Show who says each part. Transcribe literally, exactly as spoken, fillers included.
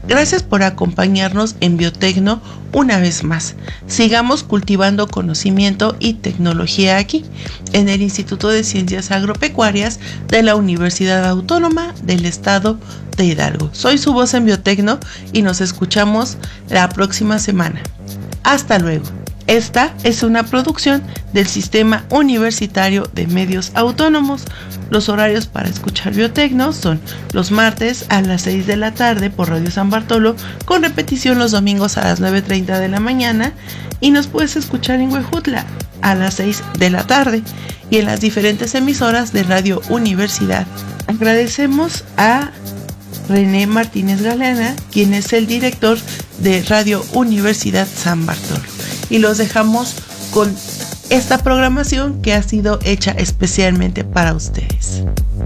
Speaker 1: Gracias por acompañarnos en Biotecno una vez más. Sigamos cultivando conocimiento y tecnología aquí, en el Instituto de Ciencias Agropecuarias de la Universidad Autónoma del Estado de Hidalgo. Soy su voz en Biotecno y nos escuchamos la próxima semana. Hasta luego. Esta es una producción del Sistema Universitario de Medios Autónomos. Los horarios para escuchar Biotecno son los martes a las seis de la tarde por Radio San Bartolo, con repetición los domingos a las nueve treinta de la mañana, y nos puedes escuchar en Huejutla a las seis de la tarde y en las diferentes emisoras de Radio Universidad. Agradecemos a René Martínez Galeana, quien es el director de Radio Universidad San Bartolo. Y los dejamos con esta programación que ha sido hecha especialmente para ustedes.